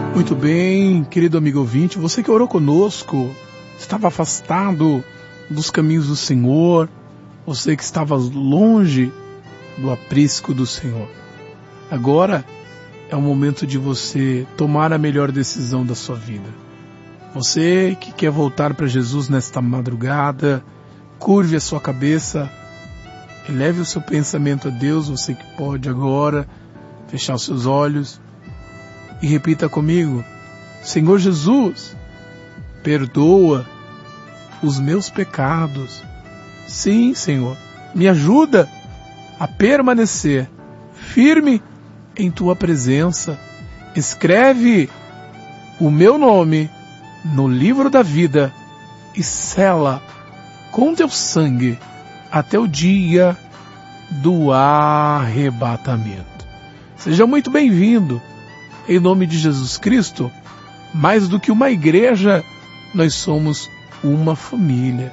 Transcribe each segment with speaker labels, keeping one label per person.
Speaker 1: Muito bem, querido amigo ouvinte, você que orou conosco, estava afastado dos caminhos do Senhor, você que estava longe do aprisco do Senhor. Agora é o momento de você tomar a melhor decisão da sua vida. Você que quer voltar para Jesus nesta madrugada, curve a sua cabeça, eleve o seu pensamento a Deus, você que pode agora fechar os seus olhos e repita comigo: Senhor Jesus, perdoa os meus pecados. Sim, Senhor, me ajuda a permanecer firme em Tua presença. Escreve o meu nome no livro da vida e sela com Teu sangue até o dia do arrebatamento. Seja muito bem-vindo. Em nome de Jesus Cristo, mais do que uma igreja, nós somos uma família.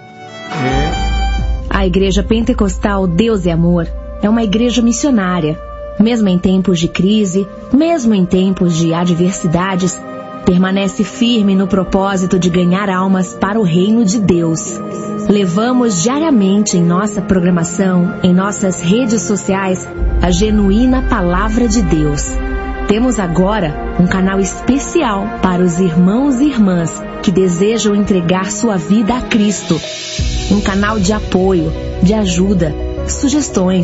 Speaker 2: A Igreja Pentecostal Deus é Amor é uma igreja missionária. Mesmo em tempos de crise, mesmo em tempos de adversidades, permanece firme no propósito de ganhar almas para o reino de Deus. Levamos diariamente em nossa programação, em nossas redes sociais, a genuína Palavra de Deus. Temos agora um canal especial para os irmãos e irmãs que desejam entregar sua vida a Cristo. Um canal de apoio, de ajuda, sugestões,